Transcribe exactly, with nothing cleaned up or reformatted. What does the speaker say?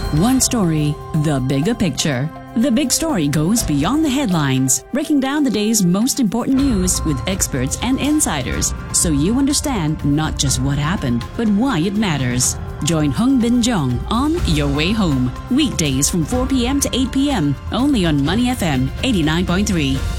One story, the bigger picture. The Big Story goes beyond the headlines, breaking down the day's most important news with experts and insiders, so you understand not just what happened, but why it matters. Join Hung Bin Jong on Your Way Home, weekdays from four p.m. to eight p.m. only on Money F M eighty-nine point three.